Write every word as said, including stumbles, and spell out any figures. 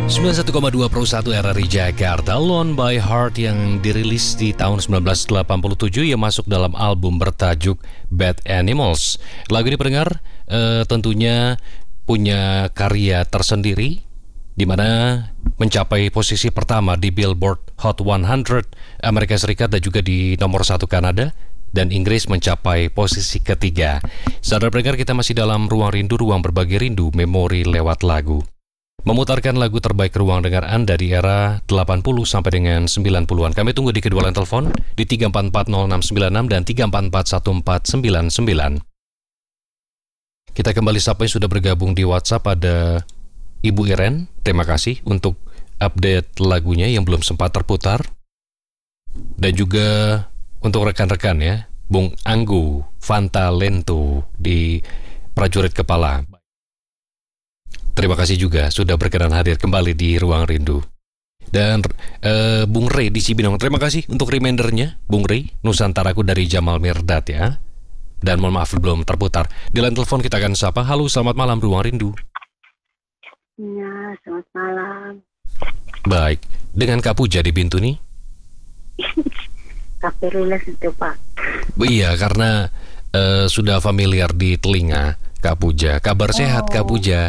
sembilan puluh satu koma dua Pro satu R R I Jakarta, Alone by Heart yang dirilis di tahun sembilan belas delapan puluh tujuh yang masuk dalam album bertajuk Bad Animals. Lagu ini pendengar eh, tentunya punya karya tersendiri di mana mencapai posisi pertama di Billboard Hot seratus Amerika Serikat dan juga di nomor satu Kanada, dan Inggris mencapai posisi ketiga. Saudara pendengar, kita masih dalam Ruang Rindu, ruang berbagi rindu, memori lewat lagu. Memutarkan lagu terbaik ruang dengar Anda di era delapan puluh sampai dengan sembilan puluhan. Kami tunggu di kedua line telepon di tiga empat empat nol enam sembilan enam dan tiga empat empat satu empat sembilan sembilan. Kita kembali sapa yang sudah bergabung di WhatsApp. Ada Ibu Iren, terima kasih untuk update lagunya yang belum sempat terputar. Dan juga untuk rekan-rekan ya, Bung Anggu Fantalento di Prajurit Kepala. Terima kasih juga sudah berkenan hadir kembali di Ruang Rindu. Dan uh, Bung Rey di Cibinong, terima kasih untuk remindernya, Bung Rey, Nusantaraku dari Jamal Mirdad ya. Dan mohon maaf belum terputar. Di line telepon kita akan sapa. Halo, selamat malam Ruang Rindu. Ya, selamat malam. Baik, dengan Kak Puja di pintu nih. Kak Perilas itu Pak. Iya, karena uh, sudah familiar di telinga Kak Puja. Kabar sehat Oh. Kak Puja.